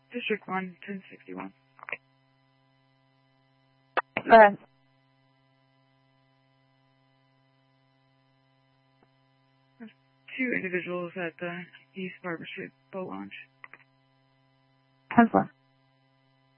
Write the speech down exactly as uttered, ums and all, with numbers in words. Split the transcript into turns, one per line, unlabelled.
District one, ten sixty-one.
Okay.
There's two individuals at the East Barber Street boat launch.
ten four.